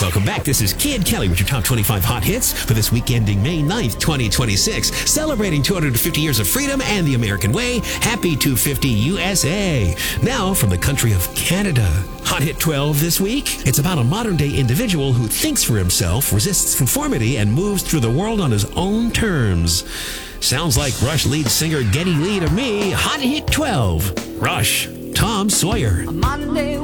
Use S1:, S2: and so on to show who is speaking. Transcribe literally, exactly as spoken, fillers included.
S1: Welcome back. This is Kid Kelly with your top twenty-five hot hits for this week ending May ninth, twenty twenty-six. Celebrating two hundred fifty years of freedom and the American way. Happy two fifty U S A. Now from the country of Canada. Hot Hit twelve this week. It's about a modern-day individual who thinks for himself, resists conformity, and moves through the world on his own terms. Sounds like Rush lead singer Geddy Lee to me. Hot Hit twelve. Rush, Tom Sawyer.
S2: A Monday